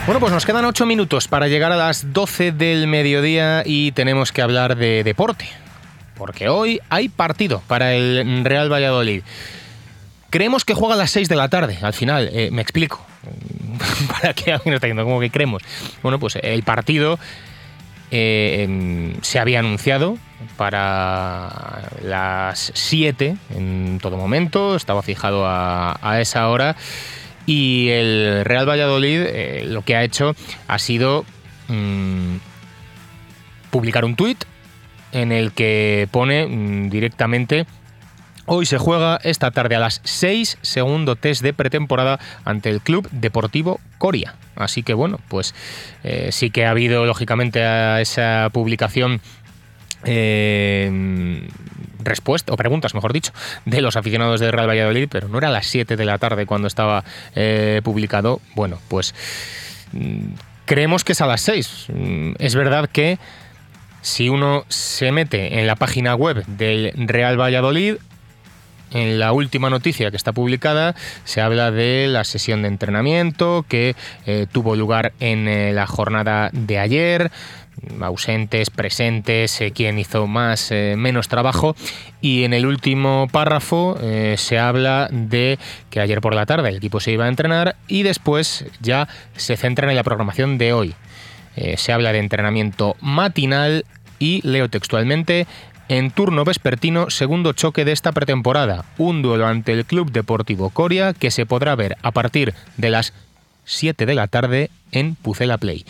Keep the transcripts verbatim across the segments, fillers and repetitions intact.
Bueno, pues nos quedan ocho minutos para llegar a las doce del mediodía y tenemos que hablar de deporte, porque hoy hay partido para el Real Valladolid. Creemos que juega a las seis de la tarde, al final, eh, me explico. ¿Para qué alguien está diciendo? ¿Cómo que creemos? Bueno, pues el partido eh, se había anunciado para las siete en todo momento, estaba fijado a, a esa hora. Y el Real Valladolid eh, lo que ha hecho ha sido mmm, publicar un tuit en el que pone mmm, directamente: hoy se juega esta tarde a las seis, segundo test de pretemporada ante el Club Deportivo Coria. Así que bueno, pues eh, sí que ha habido lógicamente a esa publicación Eh, respuesta, o preguntas, mejor dicho, de los aficionados del Real Valladolid, pero no era a las siete de la tarde cuando estaba eh, publicado. Bueno, pues creemos que es a las seis. Es verdad que si uno se mete en la página web del Real Valladolid, en la última noticia que está publicada se habla de la sesión de entrenamiento que eh, tuvo lugar en eh, la jornada de ayer, ausentes, presentes, eh, quién hizo más, eh, menos trabajo, y en el último párrafo eh, se habla de que ayer por la tarde el equipo se iba a entrenar y después ya se centran en la programación de hoy. Eh, se habla de entrenamiento matinal y, leo textualmente: en turno vespertino, segundo choque de esta pretemporada, un duelo ante el Club Deportivo Coria que se podrá ver a partir de las siete de la tarde en Pucela Play.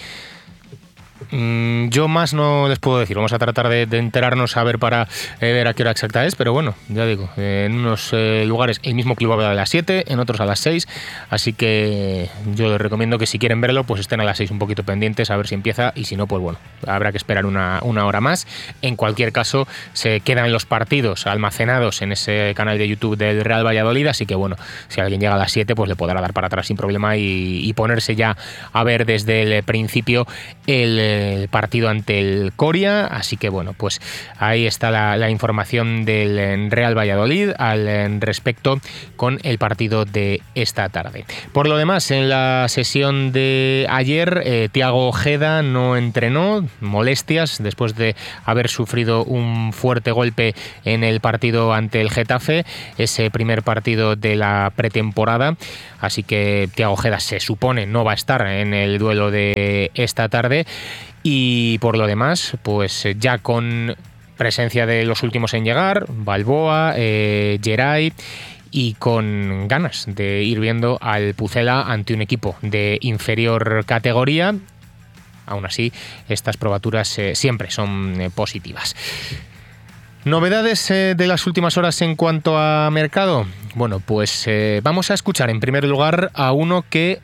Mm, yo más no les puedo decir, vamos a tratar de, de enterarnos a ver para eh, ver a qué hora exacta es, pero bueno, ya digo, eh, en unos eh, lugares el mismo club habla a las siete, en otros a las seis, así que yo les recomiendo que si quieren verlo, pues estén a las seis un poquito pendientes a ver si empieza, y si no, pues bueno, habrá que esperar una, una hora más. En cualquier caso, se quedan los partidos almacenados en ese canal de YouTube del Real Valladolid, así que bueno, si alguien llega a las siete, pues le podrá dar para atrás sin problema y, y ponerse ya a ver desde el principio el el partido ante el Coria. Así que bueno, pues ahí está la, la información del Real Valladolid al respecto con el partido de esta tarde. Por lo demás, en la sesión de ayer, eh, Thiago Ojeda no entrenó, molestias después de haber sufrido un fuerte golpe en el partido ante el Getafe, ese primer partido de la pretemporada, así que Thiago Ojeda se supone no va a estar en el duelo de esta tarde. Y por lo demás, pues ya con presencia de los últimos en llegar, Balboa, eh, Geray, y con ganas de ir viendo al Pucela ante un equipo de inferior categoría. Aún así, estas probaturas eh, siempre son eh, positivas. ¿Novedades eh, de las últimas horas en cuanto a mercado? Bueno, pues eh, vamos a escuchar en primer lugar a uno que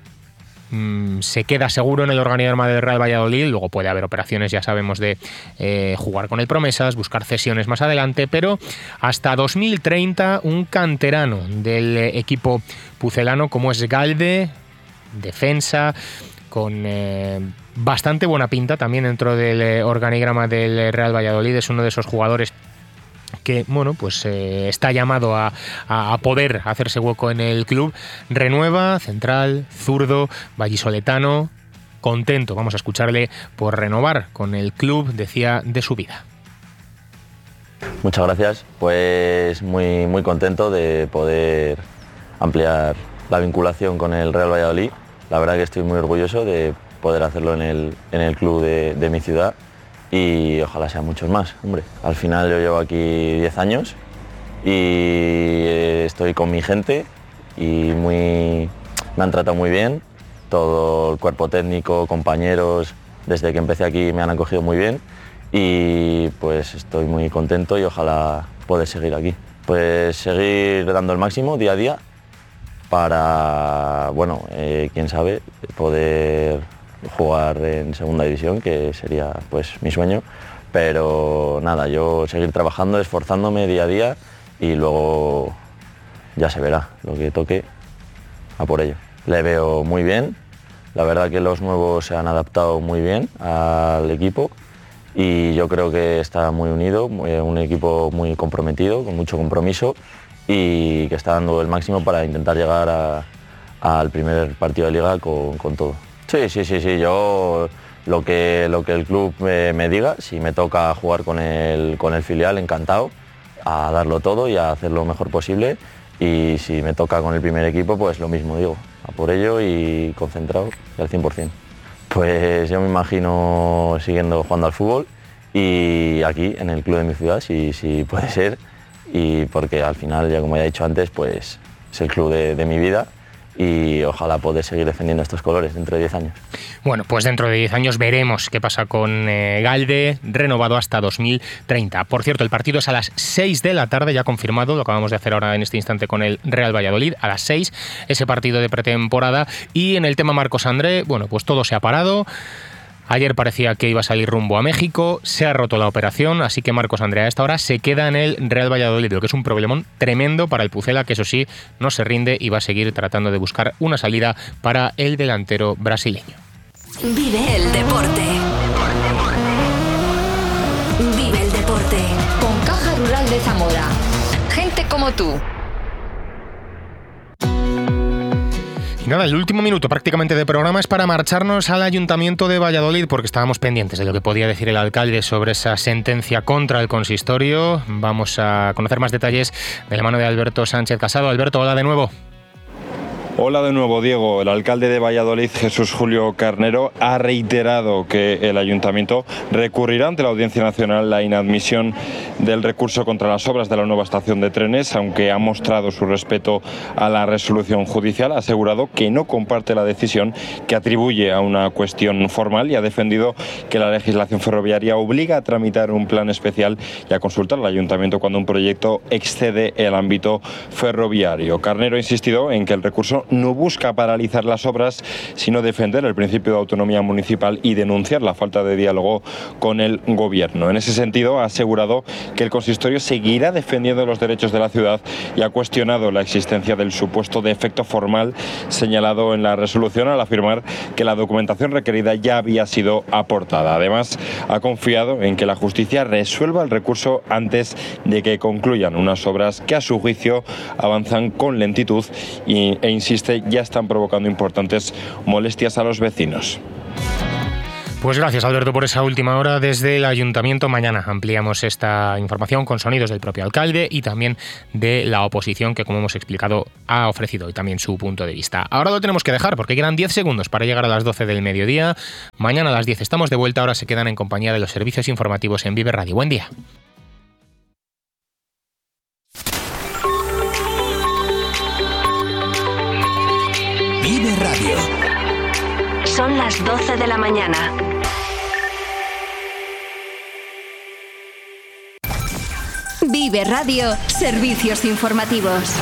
se queda seguro en el organigrama del Real Valladolid. Luego puede haber operaciones, ya sabemos, de eh, jugar con el promesas, buscar cesiones más adelante, pero hasta dos mil treinta un canterano del equipo pucelano como es Galde, defensa, con eh, bastante buena pinta también dentro del organigrama del Real Valladolid. Es uno de esos jugadores que bueno, pues eh, está llamado a, a, a poder hacerse hueco en el club. Renueva, central, zurdo, vallisoletano, contento, vamos a escucharle, por renovar con el club, decía de su vida. Muchas gracias, pues muy, muy contento de poder ampliar la vinculación con el Real Valladolid. La verdad que estoy muy orgulloso de poder hacerlo en el, en el club de, de mi ciudad. Y ojalá sean muchos más, hombre. Al final yo llevo aquí diez años y estoy con mi gente y muy, me han tratado muy bien. Todo el cuerpo técnico, compañeros, desde que empecé aquí me han acogido muy bien y pues estoy muy contento y ojalá poder seguir aquí. Pues seguir dando el máximo día a día para, bueno, eh, quién sabe, poder jugar en segunda división, que sería pues mi sueño, pero nada, yo seguir trabajando, esforzándome día a día y luego ya se verá lo que toque, a por ello. Le veo muy bien, la verdad que los nuevos se han adaptado muy bien al equipo y yo creo que está muy unido, un equipo muy comprometido, con mucho compromiso y que está dando el máximo para intentar llegar a, al primer partido de liga con, con todo. Sí, sí, sí, sí, yo lo que, lo que el club me, me diga, si me toca jugar con el, con el filial, encantado, a darlo todo y a hacer lo mejor posible, y si me toca con el primer equipo, pues lo mismo digo, a por ello y concentrado y al cien por cien. Pues yo me imagino siguiendo jugando al fútbol y aquí en el club de mi ciudad, si, si puede ser, y porque al final, ya como ya he dicho antes, pues es el club de, de mi vida. Y ojalá poder seguir defendiendo estos colores dentro de diez años. Bueno, pues dentro de diez años veremos qué pasa con eh, Galde, renovado hasta dos mil treinta. Por cierto, el partido es a las seis de la tarde, ya confirmado, lo acabamos de hacer ahora en este instante con el Real Valladolid, a las seis, ese partido de pretemporada. Y en el tema Marcos André, bueno, pues todo se ha parado. Ayer parecía que iba a salir rumbo a México, se ha roto la operación, así que Marcos André a esta hora se queda en el Real Valladolid, lo que es un problemón tremendo para el Pucela, que eso sí, no se rinde y va a seguir tratando de buscar una salida para el delantero brasileño. Vive el deporte. Vive el deporte. Con Caja Rural de Zamora. Gente como tú. Y nada, el último minuto prácticamente de programa es para marcharnos al Ayuntamiento de Valladolid, porque estábamos pendientes de lo que podía decir el alcalde sobre esa sentencia contra el consistorio. Vamos a conocer más detalles de la mano de Alberto Sánchez Casado. Alberto, hola de nuevo. Hola de nuevo, Diego. El alcalde de Valladolid, Jesús Julio Carnero, ha reiterado que el ayuntamiento recurrirá ante la Audiencia Nacional la inadmisión del recurso contra las obras de la nueva estación de trenes, aunque ha mostrado su respeto a la resolución judicial. Ha asegurado que no comparte la decisión, que atribuye a una cuestión formal, y ha defendido que la legislación ferroviaria obliga a tramitar un plan especial y a consultar al ayuntamiento cuando un proyecto excede el ámbito ferroviario. Carnero ha insistido en que el recurso no busca paralizar las obras, sino defender el principio de autonomía municipal y denunciar la falta de diálogo con el gobierno. En ese sentido, ha asegurado que el consistorio seguirá defendiendo los derechos de la ciudad y ha cuestionado la existencia del supuesto defecto formal señalado en la resolución, al afirmar que la documentación requerida ya había sido aportada. Además, ha confiado en que la justicia resuelva el recurso antes de que concluyan unas obras que, a su juicio, avanzan con lentitud y, e insiste, ya están provocando importantes molestias a los vecinos. Pues gracias, Alberto, por esa última hora desde el Ayuntamiento. Mañana ampliamos esta información con sonidos del propio alcalde y también de la oposición, que, como hemos explicado, ha ofrecido y también su punto de vista. Ahora lo tenemos que dejar porque quedan diez segundos para llegar a las doce del mediodía. Mañana a las diez estamos de vuelta. Ahora se quedan en compañía de los servicios informativos en Vive Radio. Buen día. Vive Radio. Son las doce de la mañana. Vive Radio, servicios informativos.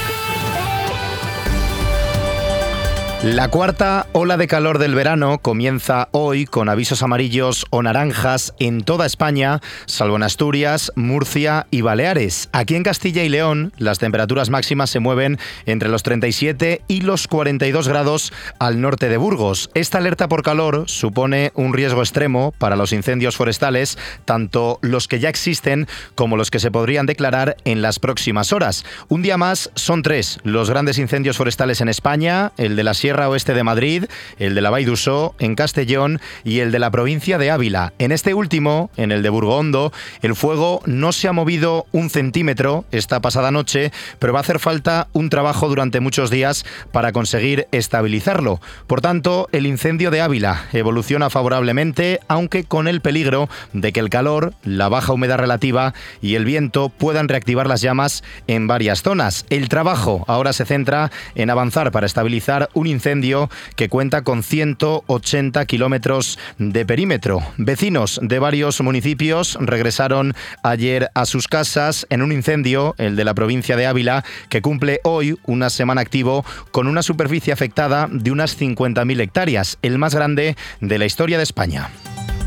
La cuarta ola de calor del verano comienza hoy con avisos amarillos o naranjas en toda España, salvo en Asturias, Murcia y Baleares. Aquí en Castilla y León, las temperaturas máximas se mueven entre los treinta y siete y los cuarenta y dos grados al norte de Burgos. Esta alerta por calor supone un riesgo extremo para los incendios forestales, tanto los que ya existen como los que se podrían declarar en las próximas horas. Un día más son tres los grandes incendios forestales en España: el de la Sierra Oeste de Madrid, el de la Vall d'Uixó en Castellón y el de la provincia de Ávila. En este último, en el de Burgondo, el fuego no se ha movido un centímetro esta pasada noche, pero va a hacer falta un trabajo durante muchos días para conseguir estabilizarlo. Por tanto, el incendio de Ávila evoluciona favorablemente, aunque con el peligro de que el calor, la baja humedad relativa y el viento puedan reactivar las llamas en varias zonas. El trabajo ahora se centra en avanzar para estabilizar un incendio incendio que cuenta con ciento ochenta kilómetros de perímetro. Vecinos de varios municipios regresaron ayer a sus casas en un incendio, el de la provincia de Ávila, que cumple hoy una semana activo con una superficie afectada de unas cincuenta mil hectáreas, el más grande de la historia de España.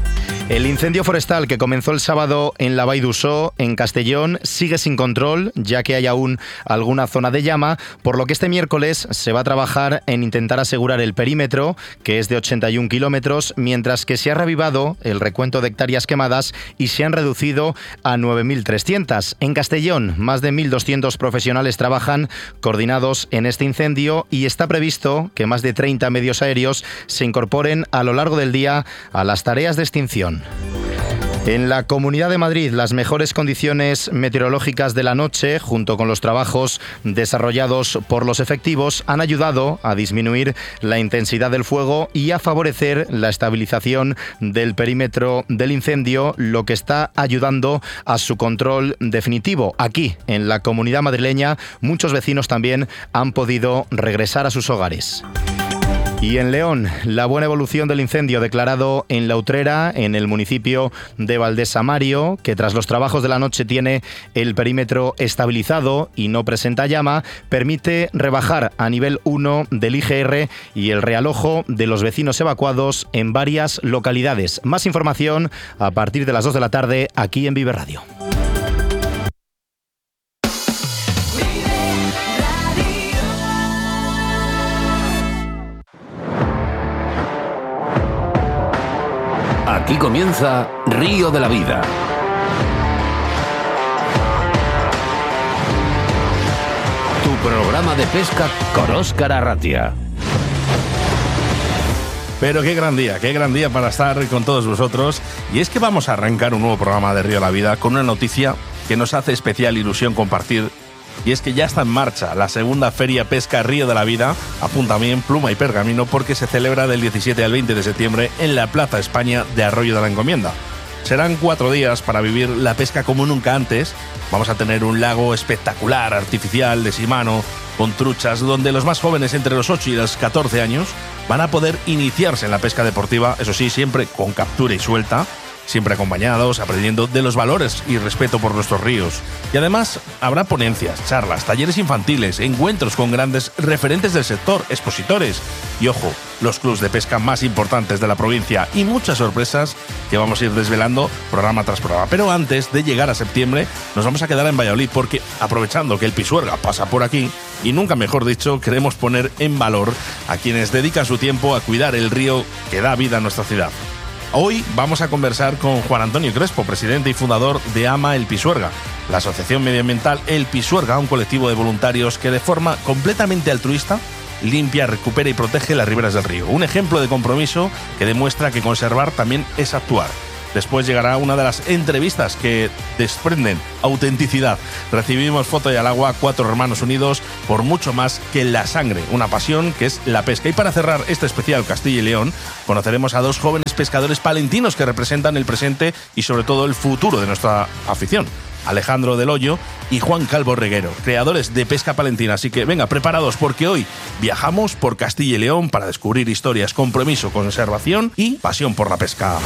El incendio forestal que comenzó el sábado en la Vall d'Uixó, en Castellón, sigue sin control, ya que hay aún alguna zona de llama, por lo que este miércoles se va a trabajar en intentar asegurar el perímetro, que es de ochenta y un kilómetros, mientras que se ha revivado el recuento de hectáreas quemadas y se han reducido a nueve mil trescientas. En Castellón, más de mil doscientos profesionales trabajan coordinados en este incendio y está previsto que más de treinta medios aéreos se incorporen a lo largo del día a las tareas de extinción. En la Comunidad de Madrid, las mejores condiciones meteorológicas de la noche, junto con los trabajos desarrollados por los efectivos, han ayudado a disminuir la intensidad del fuego y a favorecer la estabilización del perímetro del incendio, lo que está ayudando a su control definitivo. Aquí, en la Comunidad madrileña, muchos vecinos también han podido regresar a sus hogares. Y en León, la buena evolución del incendio declarado en La Utrera, en el municipio de Valdesamario, que tras los trabajos de la noche tiene el perímetro estabilizado y no presenta llama, permite rebajar a nivel uno del I G R y el realojo de los vecinos evacuados en varias localidades. Más información a partir de las dos de la tarde aquí en Vive Radio. Aquí comienza Río de la Vida. Tu programa de pesca con Óscar Arratia. Pero qué gran día, qué gran día para estar con todos vosotros. Y es que vamos a arrancar un nuevo programa de Río de la Vida con una noticia que nos hace especial ilusión compartir. Y es que ya está en marcha la segunda Feria Pesca Río de la Vida, apunta también pluma y pergamino, porque se celebra del diecisiete al veinte de septiembre en la Plaza España de Arroyo de la Encomienda. Serán cuatro días para vivir la pesca como nunca antes. Vamos a tener un lago espectacular, artificial, de Shimano, con truchas, donde los más jóvenes entre los ocho y los catorce años van a poder iniciarse en la pesca deportiva, eso sí, siempre con captura y suelta, siempre acompañados, aprendiendo de los valores y respeto por nuestros ríos. Y además habrá ponencias, charlas, talleres infantiles, encuentros con grandes referentes del sector, expositores y, ojo, los clubs de pesca más importantes de la provincia y muchas sorpresas que vamos a ir desvelando programa tras programa. Pero antes de llegar a septiembre nos vamos a quedar en Valladolid porque, aprovechando que el Pisuerga pasa por aquí, y nunca mejor dicho, queremos poner en valor a quienes dedican su tiempo a cuidar el río que da vida a nuestra ciudad. Hoy vamos a conversar con Juan Antonio Crespo, presidente y fundador de AMA El Pisuerga, la asociación medioambiental El Pisuerga, un colectivo de voluntarios que de forma completamente altruista limpia, recupera y protege las riberas del río. Un ejemplo de compromiso que demuestra que conservar también es actuar. Después llegará una de las entrevistas que desprenden autenticidad. Recibimos Foto y al Agua, cuatro hermanos unidos por mucho más que la sangre, una pasión que es la pesca. Y para cerrar este especial Castilla y León, conoceremos a dos jóvenes pescadores palentinos que representan el presente y sobre todo el futuro de nuestra afición. Alejandro del Hoyo y Juan Calvo Reguero, creadores de Pesca Palentina. Así que venga, preparados, porque hoy viajamos por Castilla y León para descubrir historias, compromiso, conservación y pasión por la pesca.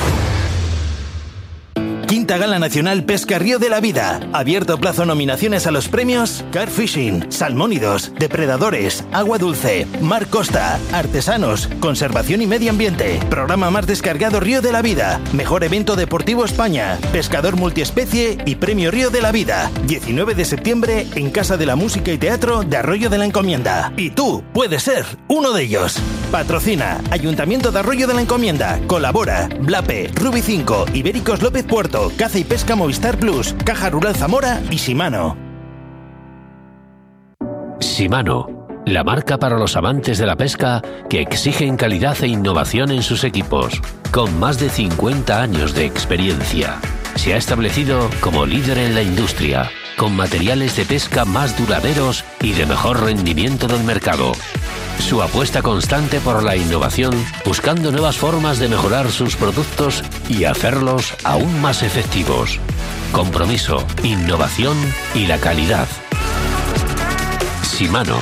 Quinta Gala Nacional Pesca Río de la Vida. Abierto plazo nominaciones a los premios Car Fishing, Salmónidos, Depredadores, Agua Dulce, Mar Costa, Artesanos, Conservación y Medio Ambiente. Programa más descargado Río de la Vida. Mejor evento deportivo España. Pescador multiespecie y Premio Río de la Vida. diecinueve de septiembre en Casa de la Música y Teatro de Arroyo de la Encomienda. Y tú puedes ser uno de ellos. Patrocina Ayuntamiento de Arroyo de la Encomienda. Colabora Blape, Rubi cinco, Ibéricos López Puerto, Caza y Pesca Movistar Plus, Caja Rural Zamora y Shimano. Shimano, la marca para los amantes de la pesca que exigen calidad e innovación en sus equipos. Con más de cincuenta años de experiencia, se ha establecido como líder en la industria, con materiales de pesca más duraderos y de mejor rendimiento del mercado. Su apuesta constante por la innovación, buscando nuevas formas de mejorar sus productos y hacerlos aún más efectivos. Compromiso, innovación y la calidad. Shimano.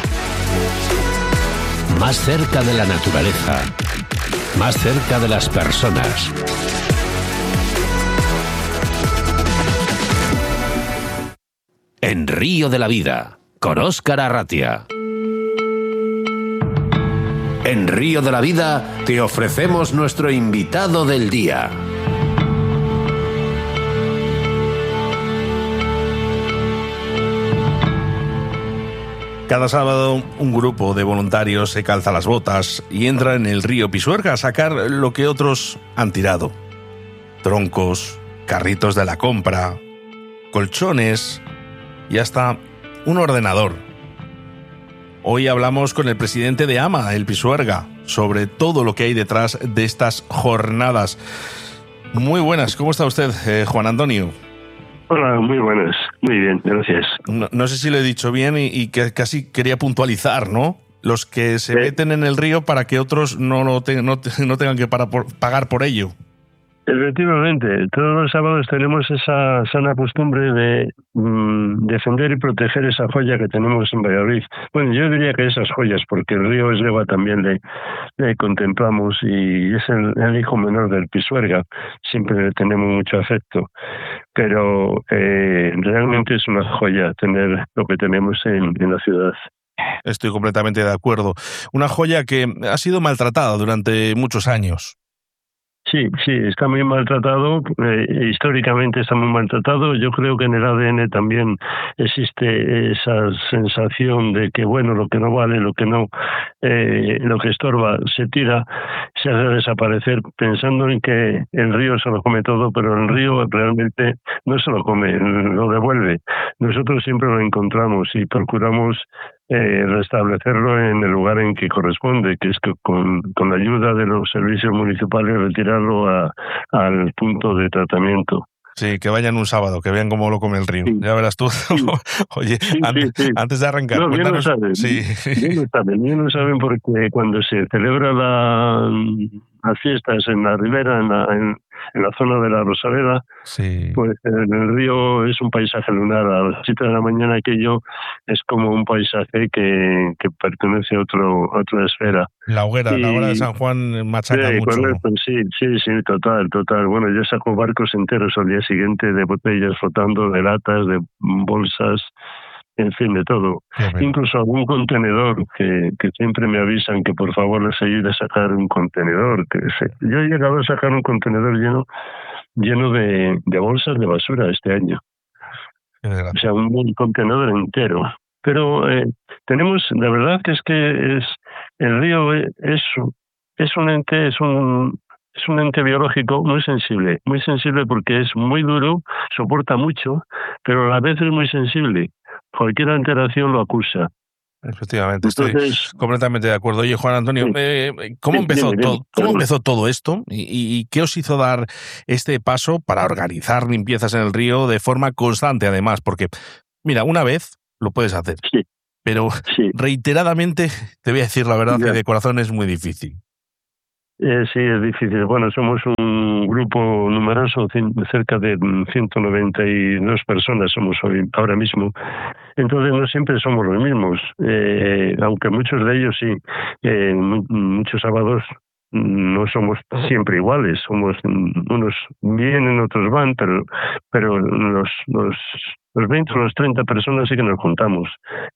Más cerca de la naturaleza. Más cerca de las personas. En Río de la Vida, con Óscar Arratia. En Río de la Vida te ofrecemos nuestro invitado del día. Cada sábado un grupo de voluntarios se calza las botas y entra en el río Pisuerga a sacar lo que otros han tirado. Troncos, carritos de la compra, colchones y hasta un ordenador. Hoy hablamos con el presidente de AMA, el Pisuerga, sobre todo lo que hay detrás de estas jornadas. Muy buenas, ¿cómo está usted, eh, Juan Antonio? Hola, muy buenas, muy bien, gracias. No, no sé si lo he dicho bien y, y que casi quería puntualizar, ¿no? Los que se ¿Eh? meten en el río para que otros no, lo te, no, te, no tengan que para por, pagar por ello. Efectivamente, todos los sábados tenemos esa sana costumbre de mmm, defender y proteger esa joya que tenemos en Valladolid. Bueno, yo diría que esas joyas, porque el río Esgueva también le, le contemplamos y es el, el hijo menor del Pisuerga. Siempre le tenemos mucho afecto, pero eh, realmente es una joya tener lo que tenemos en, en la ciudad. Estoy completamente de acuerdo. Una joya que ha sido maltratada durante muchos años. Sí, sí, está muy maltratado, eh, históricamente está muy maltratado. Yo creo que en el A D N también existe esa sensación de que, bueno, lo que no vale, lo que no, eh, lo que estorba, se tira, se hace desaparecer, pensando en que el río se lo come todo, pero el río realmente no se lo come, lo devuelve. Nosotros siempre lo encontramos y procuramos Eh, restablecerlo en el lugar en que corresponde, que es que con, con la ayuda de los servicios municipales retirarlo a, al punto de tratamiento. Sí, que vayan un sábado, que vean cómo lo come el río. Sí. Ya verás tú. Sí. Oye, sí, antes, sí, sí. antes de arrancar, no, cuéntanos. Bien lo saben, sí. bien lo saben, bien lo saben porque cuando se celebra la, las fiestas en la ribera, en la, en, en la zona de la Rosaleda, sí. pues en el río es un paisaje lunar. A las siete de la mañana aquello es como un paisaje que, que pertenece a, otro, a otra esfera. La hoguera, y, la hoguera de San Juan machaca sí, mucho. Correcto, sí, sí, sí, total, total. Bueno, yo saco barcos enteros al día siguiente de botellas flotando, de latas, de bolsas, en fin, de todo. Incluso algún contenedor que, que siempre me avisan que por favor les ayude a sacar un contenedor. Que se, yo he llegado a sacar un contenedor lleno lleno de, de bolsas de basura este año. O sea, un, un contenedor entero. Pero eh, tenemos, la verdad que es que es el río es, es un ente, es un es un ente biológico muy sensible, muy sensible porque es muy duro, soporta mucho, pero a la vez es muy sensible. Cualquier alteración lo acusa. Efectivamente, estoy Entonces, completamente de acuerdo. Oye, Juan Antonio, sí, eh, ¿cómo, sí, empezó dime, todo, dime, ¿cómo empezó todo esto y, y, y qué os hizo dar este paso para organizar limpiezas en el río de forma constante, además? Porque, mira, una vez lo puedes hacer, sí, pero sí. reiteradamente, te voy a decir la verdad, ya. que de corazón es muy difícil. Eh, sí, es difícil. Bueno, somos un grupo numeroso, cerca de ciento noventa y dos personas somos hoy, ahora mismo. Entonces no siempre somos los mismos, eh, aunque muchos de ellos sí. Eh, muchos sábados no somos siempre iguales, somos unos vienen, otros van, pero pero los los los veinte o los treinta personas sí que nos juntamos.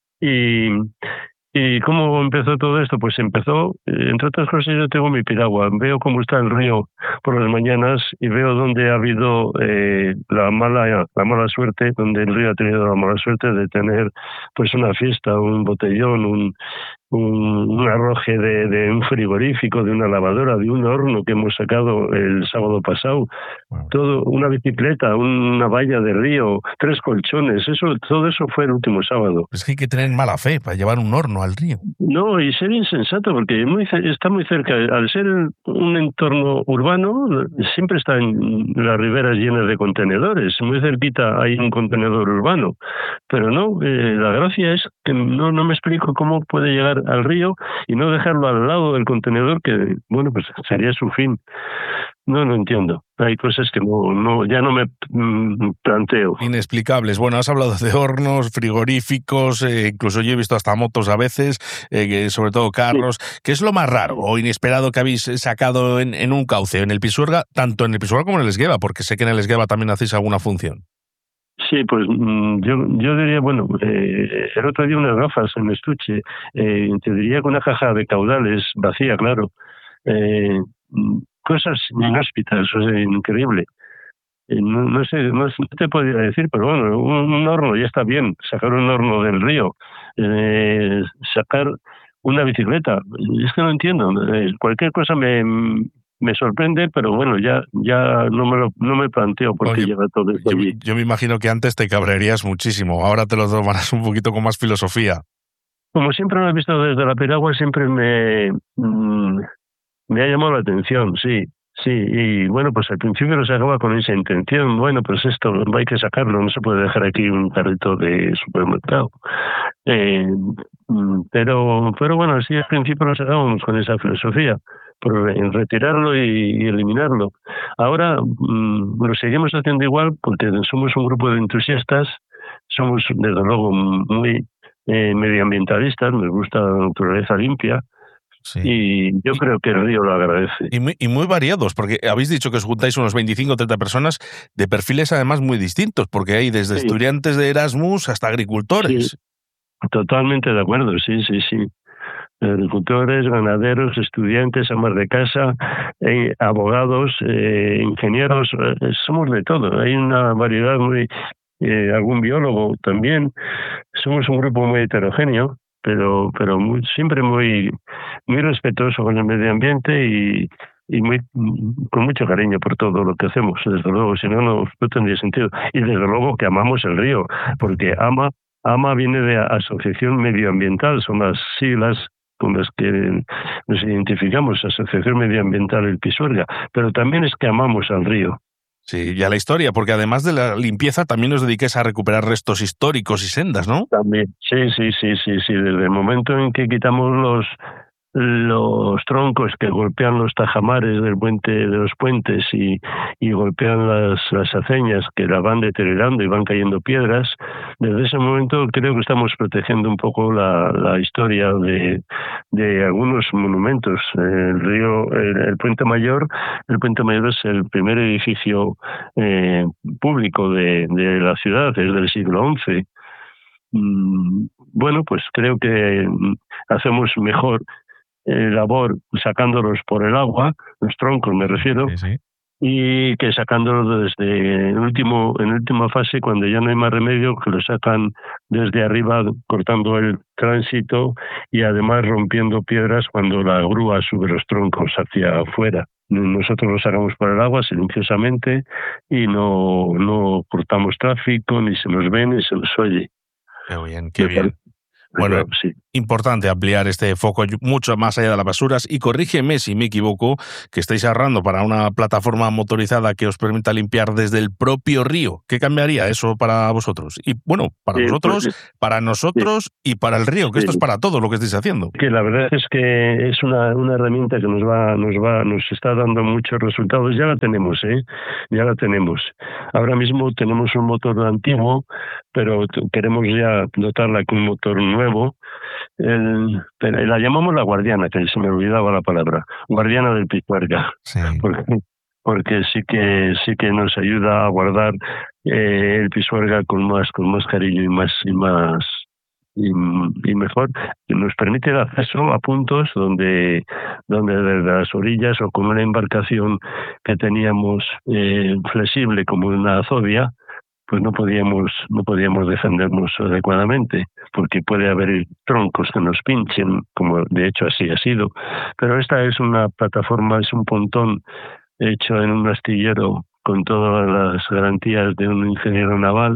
Y ¿Y cómo empezó todo esto? Pues empezó, entre otras cosas, yo tengo mi piragua, veo cómo está el río por las mañanas y veo dónde ha habido eh, la mala la mala suerte, donde el río ha tenido la mala suerte de tener pues una fiesta, un botellón, un un, un arroje de, de un frigorífico, de una lavadora, de un horno que hemos sacado el sábado pasado, wow. todo una bicicleta, una valla de río, tres colchones, eso todo eso fue el último sábado. Es que hay que tener mala fe para llevar un horno al río. No, y ser insensato, porque muy, está muy cerca. Al ser un entorno urbano, siempre están las riberas llenas de contenedores. Muy cerquita hay un contenedor urbano. Pero no, eh, la gracia es que no, no me explico cómo puede llegar al río y no dejarlo al lado del contenedor, que, bueno, pues sería su fin. No, no entiendo. Hay cosas que no, no ya no me mm, planteo. Inexplicables. Bueno, has hablado de hornos, frigoríficos, eh, incluso yo he visto hasta motos a veces, eh, sobre todo carros. Sí. ¿Qué es lo más raro o inesperado que habéis sacado en, en un cauce, en el Pisuerga, tanto en el Pisuerga como en el Esgueva? Porque sé que en el Esgueva también hacéis alguna función. Sí, pues yo yo diría, bueno, eh, el otro día unas gafas en estuche, eh, te diría que una caja de caudales vacía, claro, eh, cosas inhóspitas, o sea, increíble. no, no sé, no, no te podría decir, pero bueno, un, un horno ya está bien, sacar un horno del río, eh, sacar una bicicleta, es que no entiendo, eh, cualquier cosa me, me sorprende, pero bueno, ya ya no me lo, no me planteo por qué llega todo esto yo, allí. Yo me imagino que antes te cabrearías muchísimo, ahora te lo tomarás un poquito con más filosofía. Como siempre lo he visto desde la piragua, siempre me, mmm, me ha llamado la atención, sí. Sí, y bueno, pues al principio lo sacaba con esa intención, bueno, pues esto hay que sacarlo, no se puede dejar aquí un carrito de supermercado. Eh, pero pero bueno, así al principio lo sacábamos con esa filosofía, por en retirarlo y, y eliminarlo. Ahora mmm, lo seguimos haciendo igual porque somos un grupo de entusiastas, somos desde luego muy eh, medioambientalistas, nos gusta la naturaleza limpia. Sí. Y yo creo que el río lo agradece. Y muy, y muy variados, porque habéis dicho que os juntáis unos veinticinco o treinta personas de perfiles además muy distintos, porque hay desde sí. estudiantes de Erasmus hasta agricultores. Sí. Totalmente de acuerdo, sí, sí, sí. Agricultores, ganaderos, estudiantes, amas de casa, eh, abogados, eh, ingenieros, eh, somos de todo. Hay una variedad muy... Eh, algún biólogo también. Somos un grupo muy heterogéneo, pero pero muy, siempre muy muy respetuoso con el medio ambiente y, y muy con mucho cariño por todo lo que hacemos, desde luego, si no, no, no tendría sentido. Y desde luego que amamos el río, porque AMA, AMA viene de Asociación Medioambiental, son las siglas con las que nos identificamos, Asociación Medioambiental El Pisuerga, pero también es que amamos al río. Sí, y a la historia, porque además de la limpieza también os dediquéis a recuperar restos históricos y sendas, ¿no? También, sí, sí, sí, sí, sí. Desde el momento en que quitamos los los troncos que golpean los tajamares del puente de los puentes y, y golpean las, las aceñas que la van deteriorando y van cayendo piedras, desde ese momento creo que estamos protegiendo un poco la, la historia de, de algunos monumentos. El río, el, el Puente Mayor, el Puente Mayor es el primer edificio eh, público de, de la ciudad, es del siglo once. Mm, bueno, pues creo que hacemos mejor Eh, labor sacándolos por el agua, los troncos me refiero, sí, sí. y que sacándolos desde el último, en última fase, cuando ya no hay más remedio, que lo sacan desde arriba, cortando el tránsito y además rompiendo piedras cuando la grúa sube los troncos hacia afuera. Nosotros los sacamos por el agua silenciosamente y no, no cortamos tráfico, ni se nos ve, ni se nos oye. Qué bien, qué bien. Bueno, sí. Importante ampliar este foco mucho más allá de las basuras y corrígeme si me equivoco, que estáis ahorrando para una plataforma motorizada que os permita limpiar desde el propio río. ¿Qué cambiaría eso para vosotros? Y bueno, para sí, vosotros, pues, para nosotros sí. y para el río, que sí. esto es para todo lo que estáis haciendo. Que la verdad es que es una, una herramienta que nos va, nos va, nos está dando muchos resultados. Ya la tenemos, ¿eh? Ya la tenemos. Ahora mismo tenemos un motor antiguo, pero queremos ya dotarla con un motor nuevo. El, la llamamos la guardiana, que se me olvidaba la palabra, guardiana del Pisuerga, sí. porque, porque sí que sí que nos ayuda a guardar eh, el Pisuerga con más con más cariño y más y más y, y mejor. Nos permite el acceso a puntos donde donde desde las orillas o con una embarcación que teníamos eh, flexible como una azobia, pues no podíamos no podíamos defendernos adecuadamente, porque puede haber troncos que nos pinchen, como de hecho así ha sido. Pero esta es una plataforma, es un pontón hecho en un astillero con todas las garantías de un ingeniero naval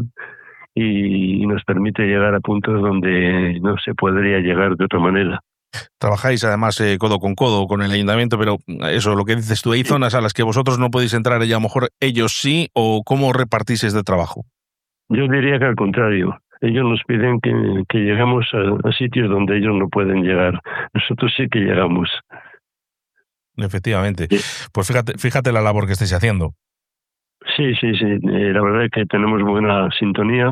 y, y nos permite llegar a puntos donde no se podría llegar de otra manera. Trabajáis además eh, codo con codo con el ayuntamiento, pero eso, lo que dices tú, ¿hay zonas a las que vosotros no podéis entrar y a lo mejor ellos sí? ¿O cómo repartís este trabajo? Yo diría que al contrario. Ellos nos piden que, que lleguemos a, a sitios donde ellos no pueden llegar. Nosotros sí que llegamos. Efectivamente. Sí. Pues fíjate, fíjate la labor que estáis haciendo. Sí, sí, sí. Eh, la verdad es que tenemos buena sintonía,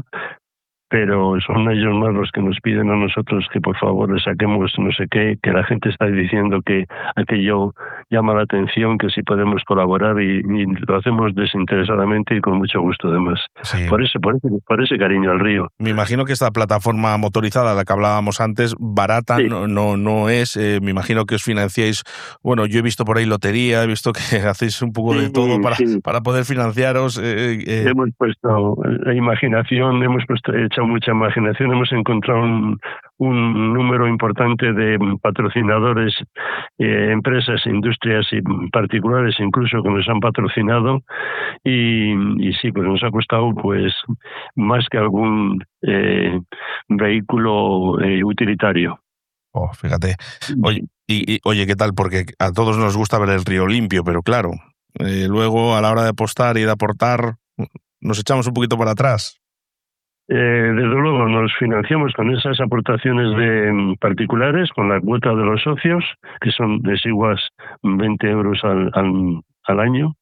pero son ellos más los que nos piden a nosotros que por favor les saquemos no sé qué, que la gente está diciendo que aquello llama la atención, que si podemos colaborar y, y lo hacemos desinteresadamente y con mucho gusto además. Sí. Por ese, por ese, por ese cariño al río. Me imagino que esta plataforma motorizada, de la que hablábamos antes, barata sí. no, no, no es. Eh, me imagino que os financiáis, bueno, yo he visto por ahí lotería, he visto que hacéis un poco de sí, todo para, sí. para poder financiaros. Eh, eh. Hemos puesto la imaginación, hemos puesto, hecho mucha imaginación, hemos encontrado un, un número importante de patrocinadores, eh, empresas, industrias y particulares incluso que nos han patrocinado y, y sí, pues nos ha costado pues más que algún eh, vehículo eh, utilitario. Oh, fíjate. Oye, y, y, oye, ¿qué tal? Porque a todos nos gusta ver el río limpio, pero claro, eh, luego a la hora de apostar y de aportar nos echamos un poquito para atrás. Eh, desde luego nos financiamos con esas aportaciones de particulares, con la cuota de los socios, que son desiguas veinte euros al, al, al año.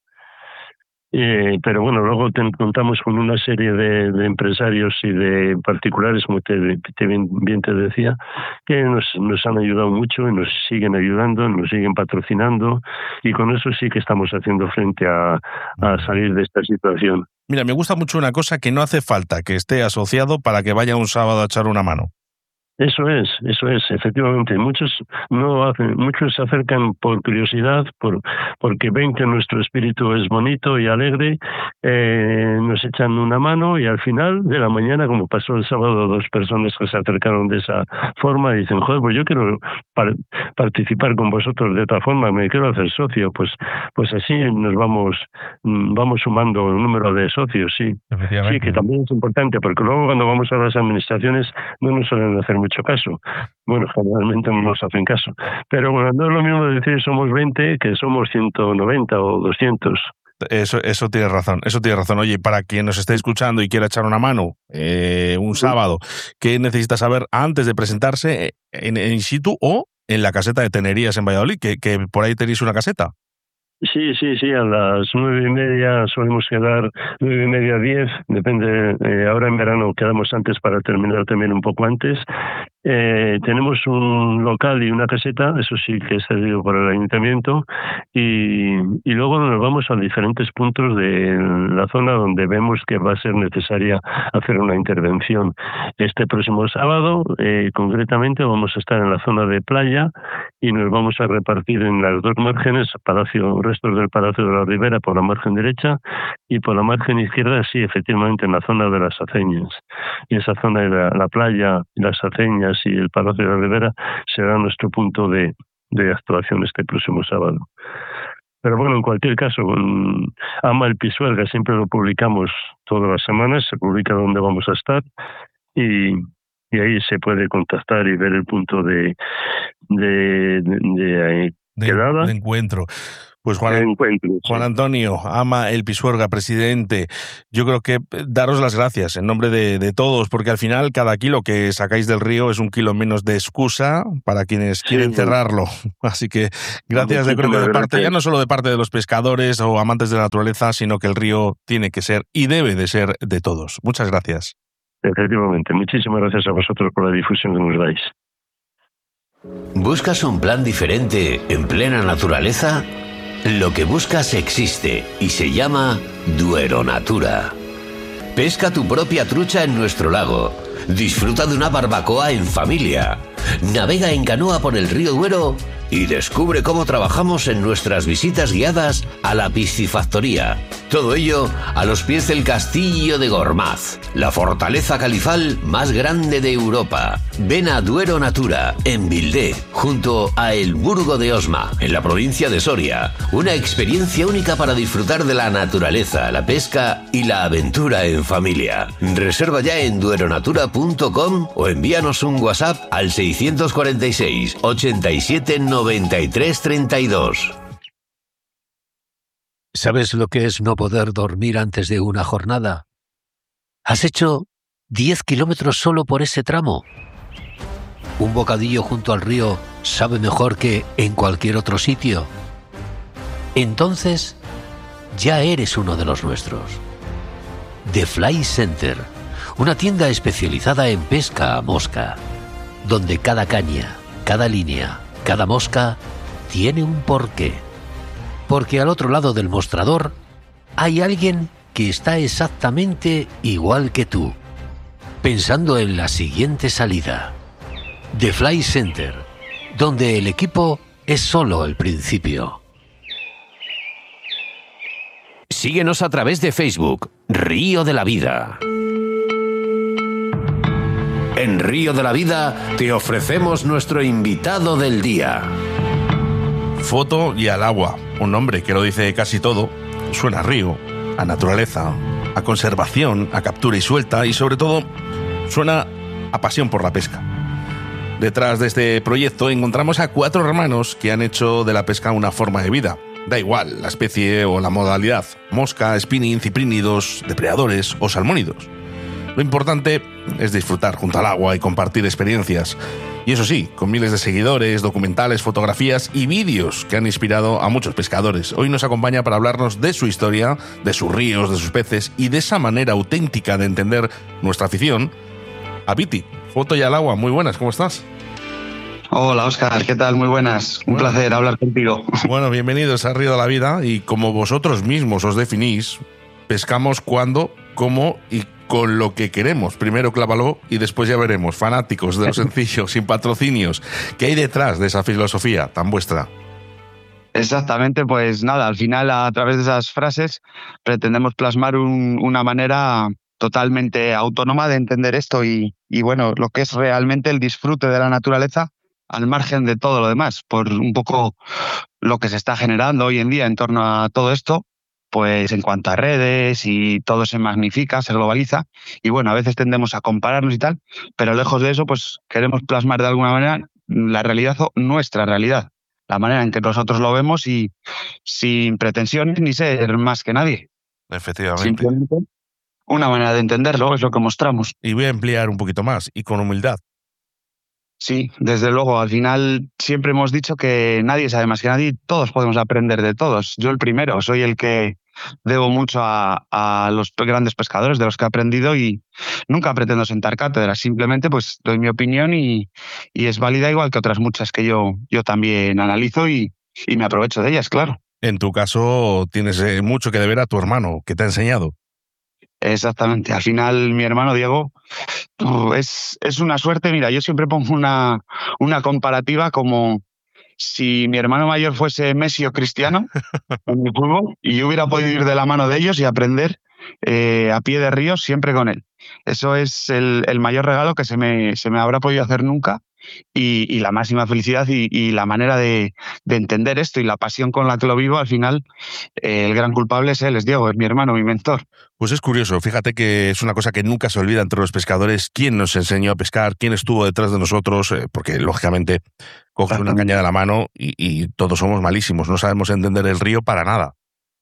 Eh, pero bueno, luego te, contamos con una serie de, de empresarios y de particulares, como te, te bien, bien te decía, que nos, nos han ayudado mucho y nos siguen ayudando, nos siguen patrocinando y con eso sí que estamos haciendo frente a, a salir de esta situación. Mira, me gusta mucho una cosa, que no hace falta que esté asociado para que vaya un sábado a echar una mano. Eso es, eso es, efectivamente. Muchos no hacen, muchos se acercan por curiosidad, por porque ven que nuestro espíritu es bonito y alegre, eh, nos echan una mano y al final de la mañana, como pasó el sábado, dos personas que se acercaron de esa forma y dicen, joder, pues yo quiero par- participar con vosotros de esta forma, me quiero hacer socio, pues pues así nos vamos vamos sumando el número de socios, sí. Sí, que también es importante, porque luego cuando vamos a las administraciones no nos suelen hacer mucho caso. Bueno, generalmente no nos hacen caso. Pero bueno, no es lo mismo decir somos veinte que somos ciento noventa o doscientos. Eso, eso tiene razón, eso tiene razón. Oye, para quien nos esté escuchando y quiera echar una mano eh, un sábado, ¿qué necesita saber antes de presentarse en, en in situ o en la caseta de Tenerías en Valladolid? Que, que por ahí tenéis una caseta. Sí, sí, sí, a las nueve y media solemos quedar, nueve y media, diez, depende, eh, ahora en verano quedamos antes para terminar también un poco antes. Eh, tenemos un local y una caseta, eso sí que es cedido por el ayuntamiento, y, y luego nos vamos a diferentes puntos de la zona donde vemos que va a ser necesaria hacer una intervención. Este próximo sábado, eh, concretamente, vamos a estar en la zona de playa y nos vamos a repartir en las dos márgenes, Palacio, restos del Palacio de la Ribera por la margen derecha y por la margen izquierda, sí, efectivamente, en la zona de las Aceñas. Y esa zona de la, la playa, las Aceñas y el Palacio de la Ribera será nuestro punto de, de actuación este próximo sábado. Pero bueno, en cualquier caso, con Ama el Pisuerga siempre lo publicamos todas las semanas, se publica dónde vamos a estar y, y ahí se puede contactar y ver el punto de, de, de, de, de quedada. De encuentro. Pues Juan, Juan Antonio Ama el Pisuerga, presidente, yo creo que daros las gracias en nombre de, de todos, porque al final cada kilo que sacáis del río es un kilo menos de excusa para quienes quieren sí, cerrarlo. Así que gracias, yo creo que de parte, ya no solo de parte de los pescadores o amantes de la naturaleza, sino que el río tiene que ser y debe de ser de todos. Muchas gracias. Efectivamente, muchísimas gracias a vosotros por la difusión que nos dais. ¿Buscas un plan diferente en plena naturaleza? Lo que buscas existe y se llama Duero Natura. Pesca tu propia trucha en nuestro lago. Disfruta de una barbacoa en familia. Navega en canoa por el río Duero y descubre cómo trabajamos en nuestras visitas guiadas a la piscifactoría. Todo ello a los pies del Castillo de Gormaz, la fortaleza califal más grande de Europa. Ven a Duero Natura, en Vildé, junto a El Burgo de Osma, en la provincia de Soria. Una experiencia única para disfrutar de la naturaleza, la pesca y la aventura en familia. Reserva ya en dueronatura punto com o envíanos un WhatsApp al seiscientos cuarenta y seis, ochenta y siete, noventa y tres, treinta y dos. ¿Sabes lo que es no poder dormir antes de una jornada? ¿Has hecho diez kilómetros solo por ese tramo? ¿Un bocadillo junto al río sabe mejor que en cualquier otro sitio? Entonces, ya eres uno de los nuestros. The Fly Center, una tienda especializada en pesca a mosca, donde cada caña, cada línea, cada mosca tiene un porqué. porque al otro lado del mostrador hay alguien que está exactamente igual que tú, pensando en la siguiente salida. The Fly Center, donde el equipo es solo el principio. Síguenos a través de Facebook, Río de la Vida. En Río de la Vida te ofrecemos nuestro invitado del día. Foto y al agua, un nombre que lo dice casi todo. Suena a río, a naturaleza, a conservación, a captura y suelta y sobre todo suena a pasión por la pesca. Detrás de este proyecto encontramos a cuatro hermanos que han hecho de la pesca una forma de vida. Da igual la especie o la modalidad, mosca, spinning, ciprínidos, depredadores o salmónidos. Lo importante es disfrutar junto al agua y compartir experiencias. Y eso sí, con miles de seguidores, documentales, fotografías y vídeos que han inspirado a muchos pescadores. Hoy nos acompaña para hablarnos de su historia, de sus ríos, de sus peces y de esa manera auténtica de entender nuestra afición. A Viti, Foto y al agua, muy buenas, ¿cómo estás? Hola Óscar, ¿qué tal? Muy buenas, un bueno, placer hablar contigo. Bueno, bienvenidos a Río de la Vida y como vosotros mismos os definís, pescamos cuando, cómo y con lo que queremos. Primero clávalo y después ya veremos. Fanáticos de lo sencillo, sin patrocinios. ¿Qué hay detrás de esa filosofía tan vuestra? Exactamente, pues nada, al final a través de esas frases pretendemos plasmar un, una manera totalmente autónoma de entender esto y, y bueno, lo que es realmente el disfrute de la naturaleza al margen de todo lo demás, por un poco lo que se está generando hoy en día en torno a todo esto, pues en cuanto a redes y todo se magnifica, se globaliza y bueno, a veces tendemos a compararnos y tal, pero lejos de eso, pues queremos plasmar de alguna manera la realidad o nuestra realidad, la manera en que nosotros lo vemos y sin pretensiones ni ser más que nadie. Efectivamente. Simplemente una manera de entenderlo, es lo que mostramos. Y voy a ampliar un poquito más y con humildad. Sí, desde luego, al final siempre hemos dicho que nadie sabe más que nadie, todos podemos aprender de todos. Yo el primero, soy el que debo mucho a, a los grandes pescadores de los que he aprendido y nunca pretendo sentar cátedra, simplemente pues doy mi opinión y, y es válida igual que otras muchas que yo, yo también analizo y, y me aprovecho de ellas, claro. En tu caso tienes eh, mucho que deber a tu hermano, que te ha enseñado. Exactamente, al final mi hermano Diego uh, es, es una suerte. Mira, yo siempre pongo una, una comparativa como si mi hermano mayor fuese Messi o Cristiano en el fútbol y yo hubiera podido ir de la mano de ellos y aprender eh, a pie de río siempre con él. Eso es el, el mayor regalo que se me, se me habrá podido hacer nunca y, y la máxima felicidad y, y la manera de, de entender esto y la pasión con la que lo vivo, al final eh, el gran culpable es él, es Diego, es mi hermano, mi mentor. Pues es curioso, fíjate que es una cosa que nunca se olvida entre los pescadores, quién nos enseñó a pescar, quién estuvo detrás de nosotros, eh, porque lógicamente coges una caña de la mano y, y todos somos malísimos, no sabemos entender el río para nada.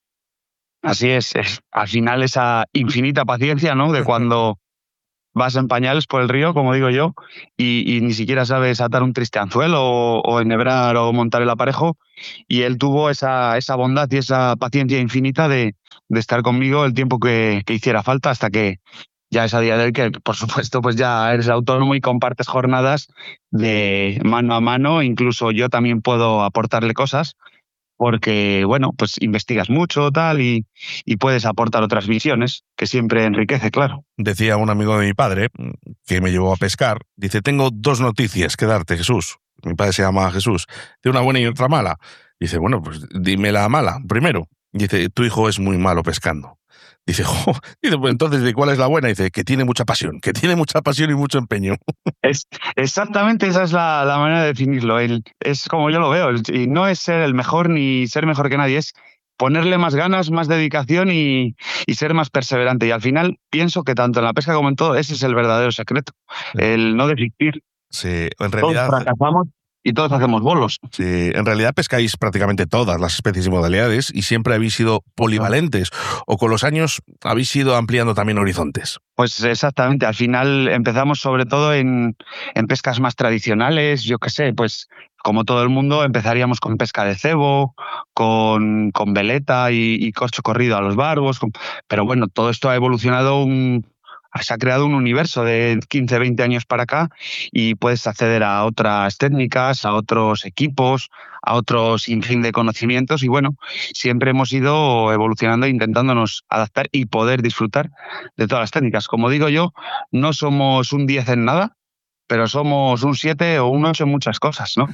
Así es, es al final esa infinita paciencia, ¿no? De cuando vas en pañales por el río, como digo yo, y, y ni siquiera sabes atar un triste anzuelo o, o enhebrar o montar el aparejo, y él tuvo esa, esa bondad y esa paciencia infinita de, de estar conmigo el tiempo que, que hiciera falta hasta que ya es a día de hoy que, por supuesto, pues ya eres autónomo y compartes jornadas de mano a mano, incluso yo también puedo aportarle cosas, porque, bueno, pues investigas mucho tal y, y puedes aportar otras visiones, que siempre enriquece, claro. Decía un amigo de mi padre, que me llevó a pescar, dice, tengo dos noticias que darte, Jesús. Mi padre se llama Jesús. De una buena y otra mala. Dice, bueno, pues dime la mala primero. Dice, tu hijo es muy malo pescando. Dice, jo, dice, pues entonces, ¿de cuál es la buena? Dice, que tiene mucha pasión, que tiene mucha pasión y mucho empeño. Es, exactamente esa es la, la manera de definirlo. El, es como yo lo veo. El, y no es ser el mejor ni ser mejor que nadie, es ponerle más ganas, más dedicación y, y ser más perseverante. Y al final pienso que tanto en la pesca como en todo, ese es el verdadero secreto. El no desistir. Sí, en realidad... Todos fracasamos y todos hacemos bolos. Sí, en realidad pescáis prácticamente todas las especies y modalidades y siempre habéis sido polivalentes o con los años habéis ido ampliando también horizontes. Pues exactamente, al final empezamos sobre todo en, en pescas más tradicionales, yo qué sé, pues como todo el mundo empezaríamos con pesca de cebo, con, con veleta y, y corcho corrido a los barbos, con, pero bueno, todo esto ha evolucionado un, se ha creado un universo de quince, veinte años para acá y puedes acceder a otras técnicas, a otros equipos, a otros sinfín de conocimientos y bueno, siempre hemos ido evolucionando e intentándonos adaptar y poder disfrutar de todas las técnicas. Como digo yo, no somos un diez en nada, pero somos un siete o un ocho en muchas cosas, ¿no?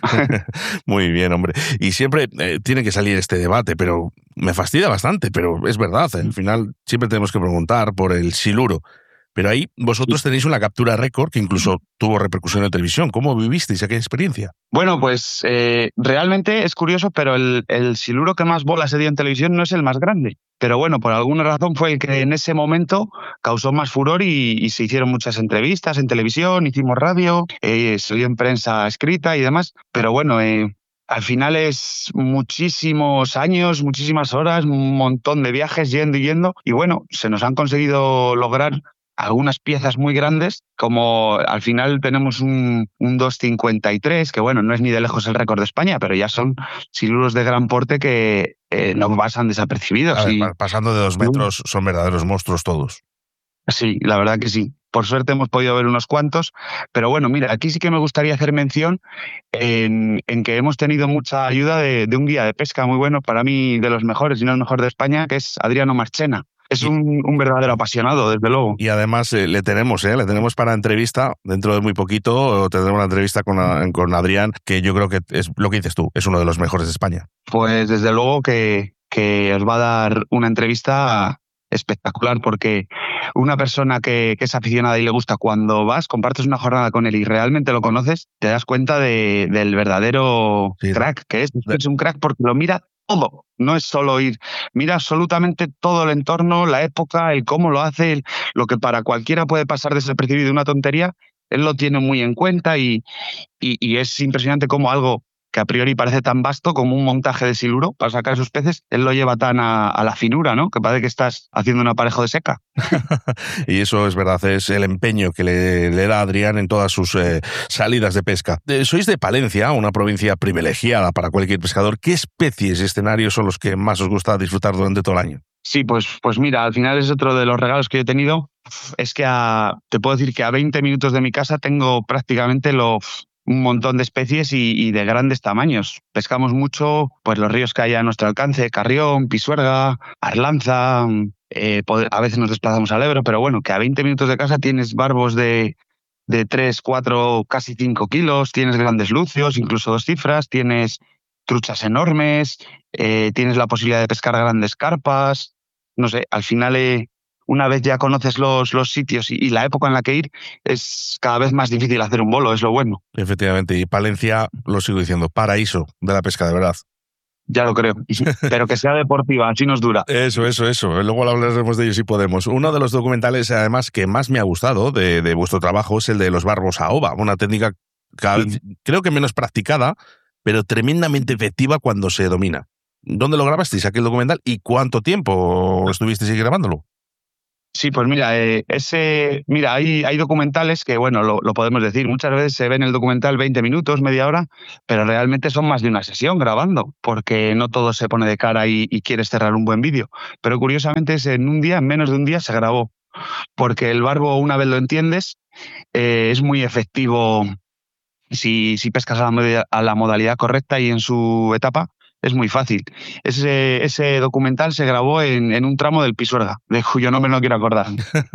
Muy bien, hombre. Y siempre eh, tiene que salir este debate, pero me fastidia bastante, pero es verdad, al final siempre tenemos que preguntar por el siluro. Pero ahí vosotros tenéis una captura récord que incluso tuvo repercusión en televisión. ¿Cómo vivisteis aquella experiencia? Bueno, pues eh, realmente es curioso, pero el, el siluro que más bola se dio en televisión no es el más grande. Pero bueno, por alguna razón fue el que en ese momento causó más furor y, y se hicieron muchas entrevistas en televisión, hicimos radio, eh, salió en prensa escrita y demás. Pero bueno, eh, al final es muchísimos años, muchísimas horas, un montón de viajes yendo y yendo. Y bueno, se nos han conseguido lograr algunas piezas muy grandes, como al final tenemos un, un dos cincuenta y tres, que bueno, no es ni de lejos el récord de España, pero ya son siluros de gran porte que eh, no pasan desapercibidos. A ver, y, pasando de dos metros, son verdaderos monstruos todos. Sí, la verdad que sí. Por suerte hemos podido ver unos cuantos, pero bueno, mira, aquí sí que me gustaría hacer mención en, en que hemos tenido mucha ayuda de, de un guía de pesca muy bueno, para mí de los mejores, y no el mejor de España, que es Adriano Marchena. Es un, un verdadero apasionado, desde luego. Y además eh, le tenemos, ¿eh? Le tenemos para entrevista, dentro de muy poquito, tendremos una entrevista con, con Adrián, que yo creo que es lo que dices tú, es uno de los mejores de España. Pues desde luego que, que os va a dar una entrevista espectacular, porque una persona que, que es aficionada y le gusta, cuando vas, compartes una jornada con él y realmente lo conoces, te das cuenta de, del verdadero sí, crack que es. Es un crack porque lo mira todo, no es solo ir, mira absolutamente todo el entorno, la época, el cómo lo hace, el, lo que para cualquiera puede pasar desapercibido, una tontería, él lo tiene muy en cuenta y, y, y es impresionante cómo algo que a priori parece tan vasto como un montaje de siluro para sacar esos peces, él lo lleva tan a, a la finura, ¿no? Que parece que estás haciendo un aparejo de seca. Y eso es verdad, es el empeño que le, le da Adrián en todas sus eh, salidas de pesca. Eh, sois de Palencia, una provincia privilegiada para cualquier pescador. ¿Qué especies y escenarios son los que más os gusta disfrutar durante todo el año? Sí, pues, pues mira, al final es otro de los regalos que yo he tenido. Es que a, te puedo decir que a veinte minutos de mi casa tengo prácticamente lo... un montón de especies y, y de grandes tamaños. Pescamos mucho pues los ríos que hay a nuestro alcance, Carrión, Pisuerga, Arlanza, eh, a veces nos desplazamos al Ebro, pero bueno, que a veinte minutos de casa tienes barbos de, de tres, cuatro, casi cinco kilos, tienes grandes lucios, incluso dos cifras, tienes truchas enormes, eh, tienes la posibilidad de pescar grandes carpas, no sé, al final... Eh, una vez ya conoces los, los sitios y, y la época en la que ir, es cada vez más difícil hacer un bolo, es lo bueno. Efectivamente, y Palencia, lo sigo diciendo, paraíso de la pesca, de verdad. Ya lo creo, pero que sea deportiva, así nos dura. Eso, eso, eso. Luego hablaremos de ello si podemos. Uno de los documentales, además, que más me ha gustado de, de vuestro trabajo es el de los barbos a ova, una técnica cada vez, creo que menos practicada, pero tremendamente efectiva cuando se domina. ¿Dónde lo grabasteis, aquel documental, y cuánto tiempo estuvisteis grabándolo? Sí, pues mira, eh, ese, mira, hay, hay documentales que, bueno, lo, lo podemos decir, muchas veces se ve en el documental veinte minutos, media hora, pero realmente son más de una sesión grabando, porque no todo se pone de cara y, y quieres cerrar un buen vídeo. Pero curiosamente es en un día, en menos de un día se grabó, porque el barbo, una vez lo entiendes, eh, es muy efectivo si, si pescas a la, a la modalidad correcta y en su etapa. Es muy fácil. Ese, ese documental se grabó en, en un tramo del Pisuerga, de cuyo nombre no quiero acordar.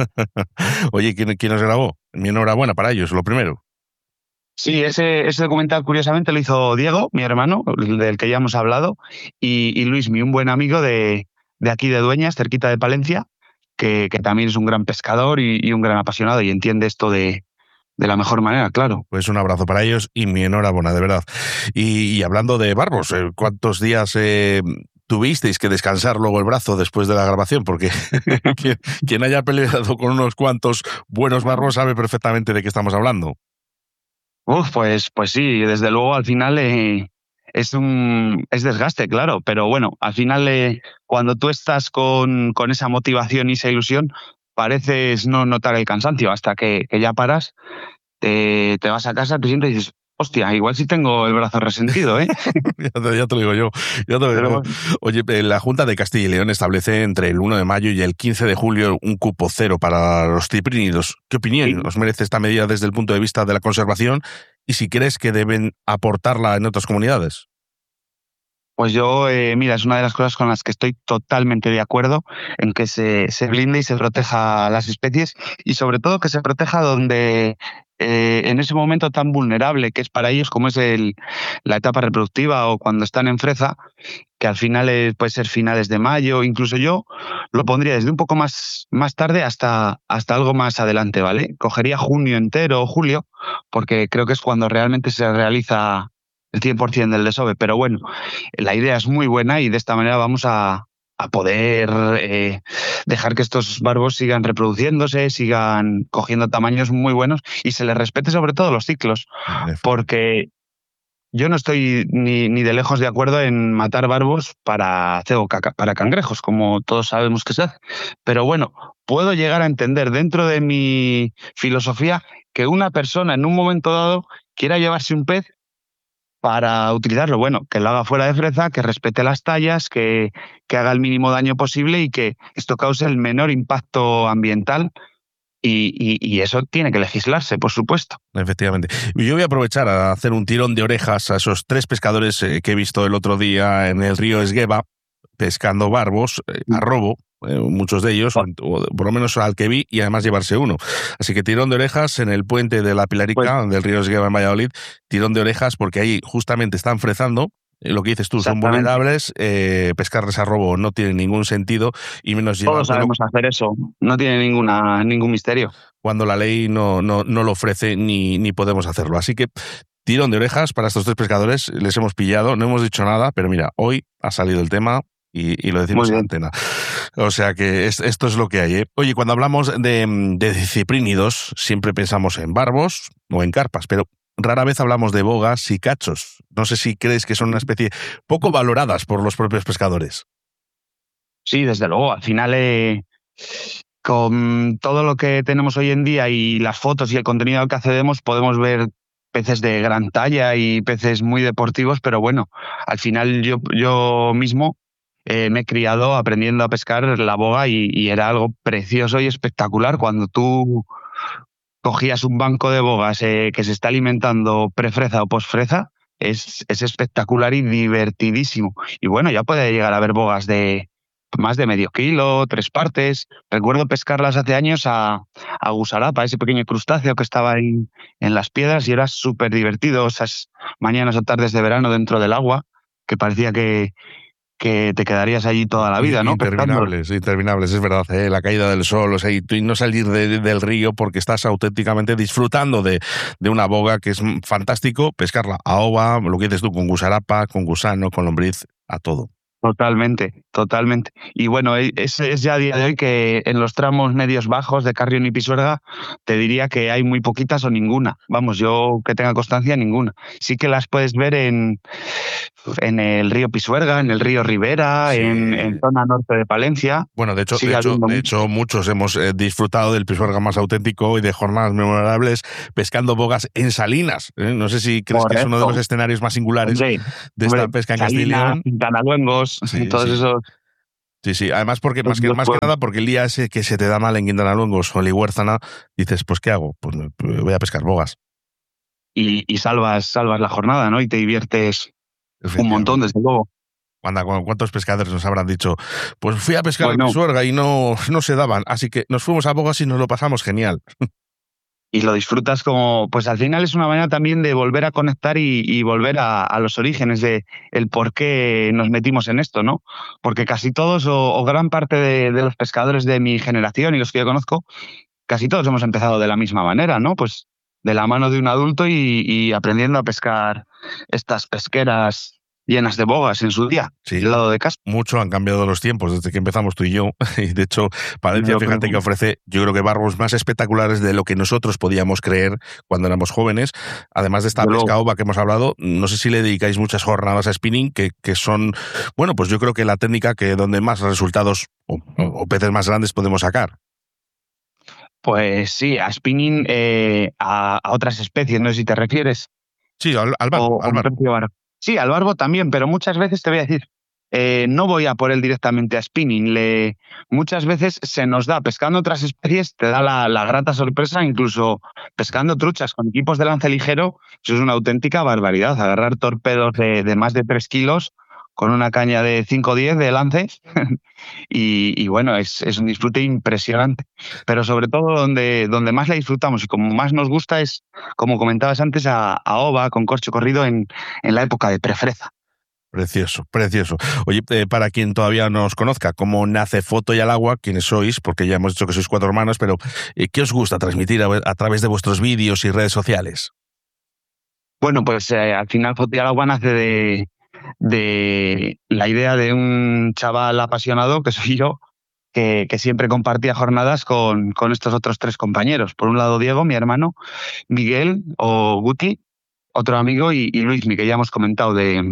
Oye, ¿quién, ¿quién os grabó? Mi enhorabuena para ellos, lo primero. Sí, ese, ese documental curiosamente lo hizo Diego, mi hermano, del que ya hemos hablado, y, y Luismi, un buen amigo de, de aquí de Dueñas, cerquita de Palencia, que, que también es un gran pescador y, y un gran apasionado y entiende esto de... de la mejor manera, claro. Pues un abrazo para ellos y mi enhorabuena, de verdad. Y, y hablando de barbos, ¿cuántos días eh, tuvisteis que descansar luego el brazo después de la grabación? Porque quien, quien haya peleado con unos cuantos buenos barbos sabe perfectamente de qué estamos hablando. Uf, pues, pues sí, desde luego al final eh, es un es desgaste, claro, pero bueno, al final eh, cuando tú estás con, con esa motivación y esa ilusión, pareces no notar el cansancio hasta que, que ya paras, te, te vas a casa, te sientes y dices, hostia, igual sí tengo el brazo resentido, ¿eh? ya, te, ya te lo digo yo. Ya te lo digo. Oye, la Junta de Castilla y León establece entre el uno de mayo y el quince de julio un cupo cero para los ciprínidos. ¿Qué opinión sí. os merece esta medida desde el punto de vista de la conservación y si crees que deben aportarla en otras comunidades? Pues yo, eh, mira, es una de las cosas con las que estoy totalmente de acuerdo, en que se, se blinde y se proteja a las especies y sobre todo que se proteja donde eh, en ese momento tan vulnerable que es para ellos, como es el, la etapa reproductiva o cuando están en freza, que al final es, puede ser finales de mayo, incluso yo lo pondría desde un poco más, más tarde hasta, hasta algo más adelante, ¿vale? Cogería junio entero o julio, porque creo que es cuando realmente se realiza el cien por ciento del desove, pero bueno, la idea es muy buena y de esta manera vamos a, a poder eh, dejar que estos barbos sigan reproduciéndose, sigan cogiendo tamaños muy buenos y se les respete sobre todo los ciclos, porque yo no estoy ni, ni de lejos de acuerdo en matar barbos para cebo caca, para cangrejos, como todos sabemos que se hace, pero bueno, puedo llegar a entender dentro de mi filosofía que una persona en un momento dado quiera llevarse un pez para utilizarlo, bueno, que lo haga fuera de freza, que respete las tallas, que, que haga el mínimo daño posible y que esto cause el menor impacto ambiental y, y, y eso tiene que legislarse, por supuesto. Efectivamente. Yo voy a aprovechar a hacer un tirón de orejas a esos tres pescadores que he visto el otro día en el río Esgueva pescando barbos eh, a robo. Eh, muchos de ellos, o, o por lo menos al que vi, y además llevarse uno. Así que tirón de orejas en el puente de la Pilarica, pues, del río Esgueva en Valladolid, tirón de orejas porque ahí justamente están frezando, eh, lo que dices tú, son vulnerables, eh, pescarles a robo no tiene ningún sentido, y menos Todos sabemos hacer eso, no tiene ninguna ningún misterio. Cuando la ley no, no, no lo ofrece ni, ni podemos hacerlo. Así que tirón de orejas para estos tres pescadores, les hemos pillado, no hemos dicho nada, pero mira, hoy ha salido el tema y, y lo decimos en antena. O sea que es, esto es lo que hay, ¿eh? Oye, cuando hablamos de, de ciprínidos, siempre pensamos en barbos o en carpas, pero rara vez hablamos de bogas y cachos. No sé si crees que son una especie poco valoradas por los propios pescadores. Sí, desde luego. Al final, eh, con todo lo que tenemos hoy en día y las fotos y el contenido al que accedemos, podemos ver peces de gran talla y peces muy deportivos, pero bueno, al final yo, yo mismo Eh, me he criado aprendiendo a pescar la boga y, y era algo precioso y espectacular. Cuando tú cogías un banco de bogas eh, que se está alimentando prefreza o posfreza, es, es espectacular y divertidísimo. Y bueno, ya puede llegar a haber bogas de más de medio kilo, tres partes. Recuerdo pescarlas hace años a, a gusarapa, ese pequeño crustáceo que estaba en, en las piedras y era súper divertido. Esas mañanas o tardes de verano dentro del agua, que parecía que que te quedarías allí toda la vida, ¿no? Interminables, pescando. interminables, es verdad, ¿eh? La caída del sol, o sea, y, y no salir de, del río porque estás auténticamente disfrutando de, de una boga que es fantástico, pescarla a ova, lo que dices tú, con gusarapa, con gusano, con lombriz, a todo. Totalmente, totalmente. Y bueno, es, es ya a día de hoy que en los tramos medios bajos de Carrión y Pisuerga te diría que hay muy poquitas o ninguna. Vamos, yo que tenga constancia, ninguna. Sí que las puedes ver en, en el río Pisuerga, en el río Ribera, sí. en, en zona norte de Palencia. Bueno, de hecho, de hecho, de hecho muchos hemos eh, disfrutado del Pisuerga más auténtico y de jornadas memorables pescando bogas en Salinas. ¿eh? No sé si crees Correcto. que es uno de los escenarios más singulares sí. de esta Hombre, pesca en Castilla y León. Quintanaluengos, sí, todos sí. esos. Sí, sí. Además, porque más que, más que nada, porque el día ese que se te da mal en Quintanaluengos o en Lihuérzana, dices, pues ¿qué hago? Pues voy a pescar bogas. Y, y salvas, salvas la jornada, ¿no? Y te diviertes un montón, desde luego. Anda, ¿cuántos pescadores nos habrán dicho? Pues fui a pescar bueno. a Pisuerga y no, no se daban, así que nos fuimos a bogas y nos lo pasamos genial. Y lo disfrutas como, pues al final es una manera también de volver a conectar y, y volver a, a los orígenes de el por qué nos metimos en esto, ¿no? Porque casi todos o, o gran parte de, de los pescadores de mi generación y los que yo conozco, casi todos hemos empezado de la misma manera, ¿no? Pues de la mano de un adulto y, y aprendiendo a pescar estas pesqueras llenas de bogas en su día, sí, al lado de casa. Mucho han cambiado los tiempos desde que empezamos tú y yo. Y de hecho, Palencia, no, fíjate que ofrece, yo creo que barbos más espectaculares de lo que nosotros podíamos creer cuando éramos jóvenes. Además de esta Pero... pesca ova que hemos hablado, no sé si le dedicáis muchas jornadas a spinning, que, que son, bueno, pues yo creo que la técnica que donde más resultados o, o peces más grandes podemos sacar. Pues sí, a spinning, eh, a, a otras especies, no sé si te refieres. Sí, al, al barbo. O, al o barbo. precio barbo. Sí, al barbo también, pero muchas veces te voy a decir, eh, no voy a por él directamente a spinning. Le, muchas veces se nos da, pescando otras especies, te da la, la grata sorpresa, incluso pescando truchas con equipos de lance ligero, eso es una auténtica barbaridad. Agarrar torpedos de, de más de tres kilos con una caña de cinco o diez de lance y, y bueno, es, es un disfrute impresionante. Pero sobre todo donde, donde más la disfrutamos y como más nos gusta es, como comentabas antes, a, a Ova con corcho corrido en, en la época de prefreza. Precioso, precioso. Oye, eh, para quien todavía no os conozca, ¿cómo nace Foto y al Agua? ¿Quiénes sois? Porque ya hemos dicho que sois cuatro hermanos, pero eh, ¿qué os gusta transmitir a, a través de vuestros vídeos y redes sociales? Bueno, pues eh, al final Foto y al Agua nace de, de la idea de un chaval apasionado, que soy yo, que, que siempre compartía jornadas con, con estos otros tres compañeros. Por un lado Diego, mi hermano, Miguel o Guti, otro amigo, y, y Luismi, que ya hemos comentado de...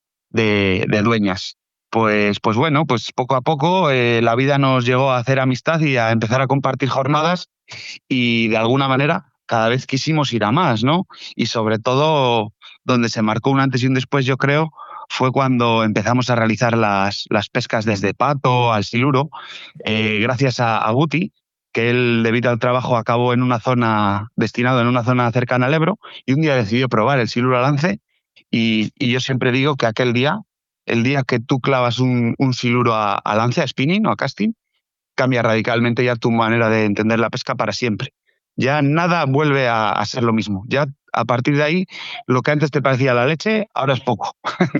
De, de dueñas. Pues, pues bueno, pues poco a poco eh, la vida nos llegó a hacer amistad y a empezar a compartir jornadas y de alguna manera cada vez quisimos ir a más, ¿no? Y sobre todo donde se marcó un antes y un después, yo creo, fue cuando empezamos a realizar las, las pescas desde pato al siluro, eh, gracias a, a Guti, que él debido al trabajo acabó en una zona, destinado en una zona cercana al Ebro, y un día decidió probar el siluro a lance. Y, y yo siempre digo que aquel día, el día que tú clavas un, un siluro a, a lance, a spinning o a casting, cambia radicalmente ya tu manera de entender la pesca para siempre. Ya nada vuelve a, a ser lo mismo. Ya a partir de ahí, lo que antes te parecía la leche, ahora es poco.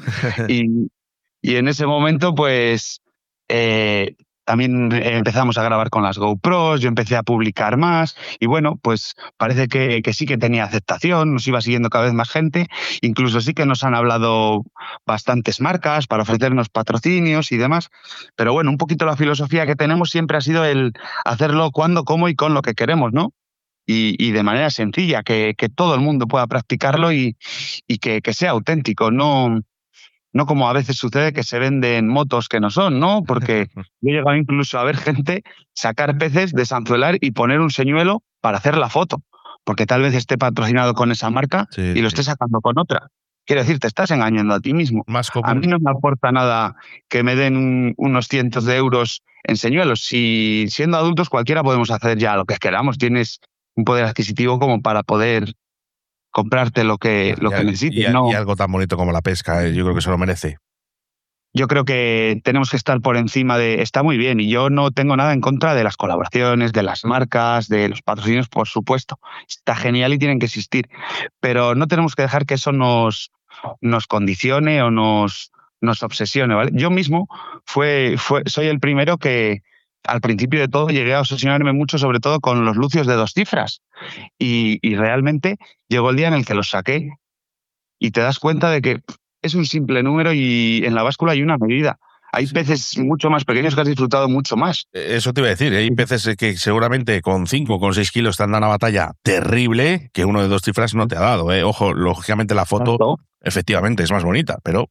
y, y en ese momento, pues, eh, también empezamos a grabar con las GoPros, yo empecé a publicar más y bueno, pues parece que, que sí que tenía aceptación, nos iba siguiendo cada vez más gente, incluso sí que nos han hablado bastantes marcas para ofrecernos patrocinios y demás, pero bueno, un poquito la filosofía que tenemos siempre ha sido el hacerlo cuando, cómo y con lo que queremos, ¿no? Y, y de manera sencilla, que, que todo el mundo pueda practicarlo y, y que, que sea auténtico, no... No como a veces sucede que se venden motos que no son, ¿no? Porque yo he llegado incluso a ver gente sacar peces, desanzuelar y poner un señuelo para hacer la foto. Porque tal vez esté patrocinado con esa marca sí, y lo esté sacando con otra. Quiero decir, te estás engañando a ti mismo. Más común. A mí no me aporta nada que me den un, unos cientos de euros en señuelos. Si siendo adultos cualquiera podemos hacer ya lo que queramos. Tienes un poder adquisitivo como para poder comprarte lo que, lo y, que necesites. Y, ¿no? y algo tan bonito como la pesca, eh, yo creo que se lo merece. Yo creo que tenemos que estar por encima de... Está muy bien y yo no tengo nada en contra de las colaboraciones, de las marcas, de los patrocinios, por supuesto. Está genial y tienen que existir. Pero no tenemos que dejar que eso nos, nos condicione o nos, nos obsesione, ¿vale? Yo mismo fue, fue, soy el primero que al principio de todo llegué a obsesionarme mucho, sobre todo con los lucios de dos cifras. Y, y realmente llegó el día en el que los saqué y te das cuenta de que es un simple número y en la báscula hay una medida. Hay peces mucho más pequeños que has disfrutado mucho más. Eso te iba a decir, hay peces que seguramente con cinco o con seis kilos te han dado una batalla terrible que uno de dos cifras no te ha dado. ¿eh? Ojo, lógicamente la foto Exacto. efectivamente es más bonita, pero...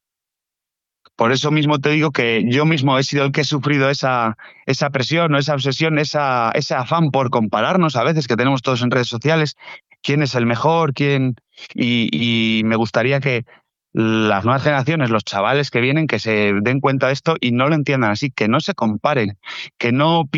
Por eso mismo te digo que yo mismo he sido el que he sufrido esa, esa presión o esa obsesión, esa, ese afán por compararnos a veces que tenemos todos en redes sociales. ¿Quién es el mejor? ¿Quién? Y, y me gustaría que las nuevas generaciones, los chavales que vienen, que se den cuenta de esto y no lo entiendan así, que no se comparen, que no